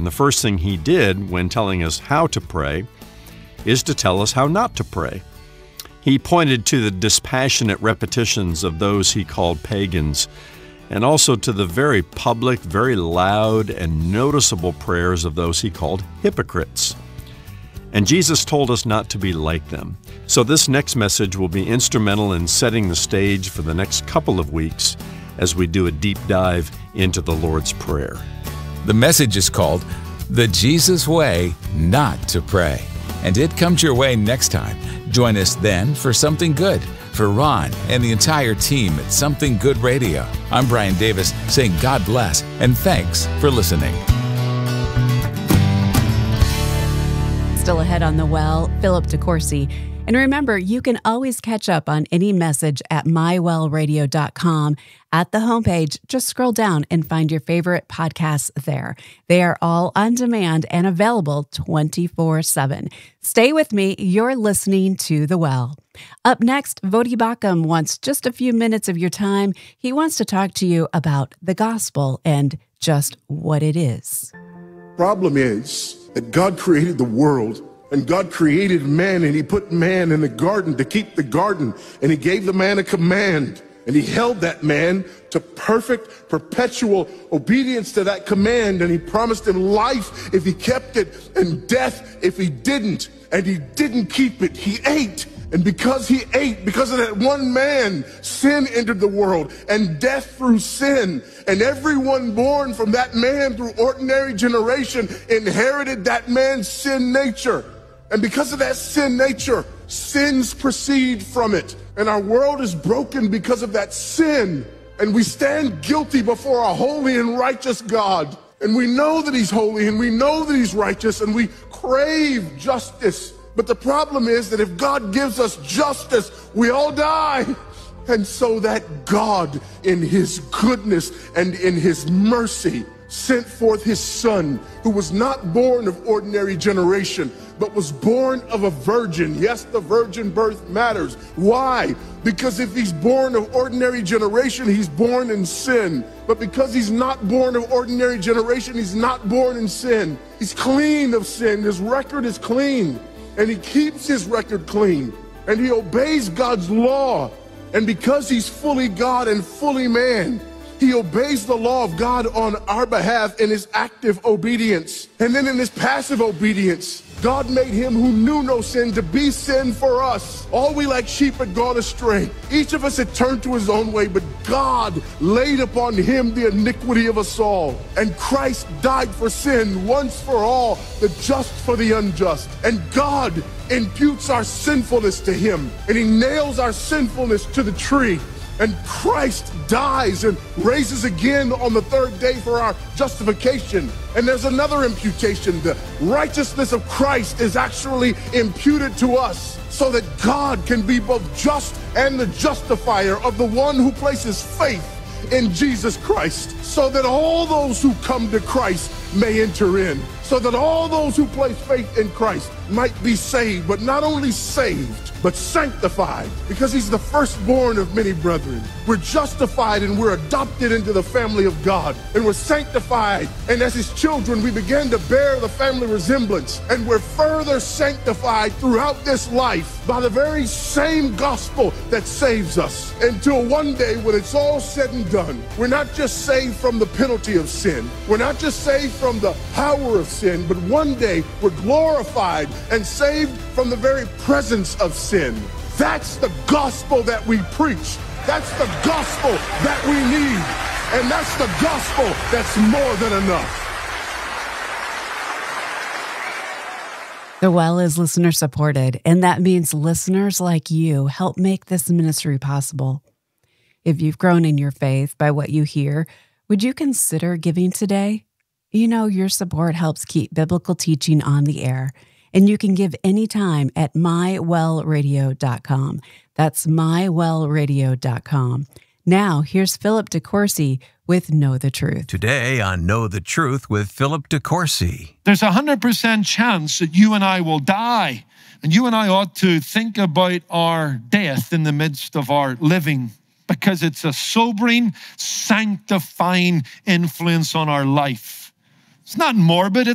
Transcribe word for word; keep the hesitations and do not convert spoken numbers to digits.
the first thing he did when telling us how to pray is to tell us how not to pray. He pointed to the dispassionate repetitions of those he called pagans, and also to the very public, very loud, and noticeable prayers of those he called hypocrites. And Jesus told us not to be like them. So this next message will be instrumental in setting the stage for the next couple of weeks as we do a deep dive into the Lord's Prayer. The message is called The Jesus Way Not to Pray, and it comes your way next time. Join us then for Something Good. For Ron and the entire team at Something Good Radio, I'm Brian Davis saying God bless and thanks for listening. Still ahead on The Well, Philip DeCourcy. And remember, you can always catch up on any message at my well radio dot com. At the homepage, just scroll down and find your favorite podcasts there. They are all on demand and available twenty-four seven. Stay with me. You're listening to The Well. Up next, Vodi Bakum wants just a few minutes of your time. He wants to talk to you about the gospel and just what it is. Problem is that God created the world. And God created man, and he put man in the garden to keep the garden. And he gave the man a command. And he held that man to perfect, perpetual obedience to that command. And he promised him life if he kept it, and death if he didn't. And he didn't keep it. He ate. And because he ate, because of that one man, sin entered the world, and death through sin. And everyone born from that man through ordinary generation inherited that man's sin nature. And because of that sin nature, sins proceed from it. And our world is broken because of that sin. And we stand guilty before a holy and righteous God. And we know that he's holy, and we know that he's righteous, and we crave justice. But the problem is that if God gives us justice, we all die. And so that God, in his goodness and in his mercy, sent forth his son, who was not born of ordinary generation, but was born of a virgin. Yes, the virgin birth matters. Why? Because if he's born of ordinary generation, he's born in sin. But because he's not born of ordinary generation, he's not born in sin. He's clean of sin. His record is clean. And he keeps his record clean. And he obeys God's law. And because he's fully God and fully man, he obeys the law of God on our behalf in his active obedience. And then in his passive obedience, God made him who knew no sin to be sin for us. All we like sheep had gone astray. Each of us had turned to his own way, but God laid upon him the iniquity of us all. And Christ died for sin once for all, the just for the unjust. And God imputes our sinfulness to him, and he nails our sinfulness to the tree. And Christ dies and raises again on the third day for our justification. And there's another imputation. The righteousness of Christ is actually imputed to us so that God can be both just and the justifier of the one who places faith in Jesus Christ, so that all those who come to Christ may enter in, so that all those who place faith in Christ might be saved, but not only saved, but sanctified, because he's the firstborn of many brethren. We're justified and we're adopted into the family of God, and we're sanctified, and as his children we begin to bear the family resemblance, and we're further sanctified throughout this life by the very same gospel that saves us, until one day when it's all said and done, we're not just saved from the penalty of sin, we're not just saved from the power of sin, but one day we're glorified and saved from the very presence of sin. That's the gospel that we preach. That's the gospel that we need. And that's the gospel that's more than enough. The Well is listener supported, and that means listeners like you help make this ministry possible. If you've grown in your faith by what you hear, would you consider giving today? You know, your support helps keep biblical teaching on the air, and you can give anytime at my well radio dot com. That's my well radio dot com. Now, here's Philip DeCourcy with Know the Truth. Today on Know the Truth with Philip DeCourcy. There's a one hundred percent chance that you and I will die, and you and I ought to think about our death in the midst of our living, because it's a sobering, sanctifying influence on our life. It's not morbid.